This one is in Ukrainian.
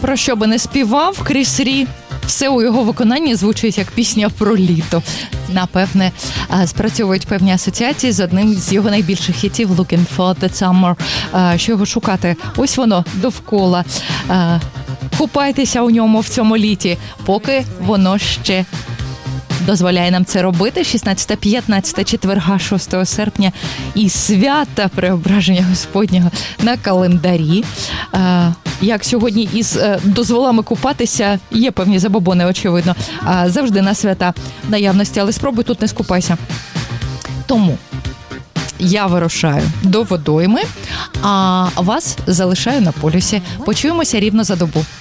про що би не співав Кріс Рі, все у його виконанні звучить як пісня про літо. Напевне, спрацьовують певні асоціації з одним з його найбільших хітів «Looking for the Summer». Що його шукати? Ось воно довкола. Купайтеся у ньому в цьому літі, поки воно ще дозволяє нам це робити. 16-15 четверга, 6 серпня і свята Преображення Господнього на календарі. Як сьогодні із дозволами купатися, є певні забобони, очевидно, завжди на свята наявності, але спробуй тут не скупайся. Тому я вирушаю до водойми, а вас залишаю на полюсі. Почуємося рівно за добу.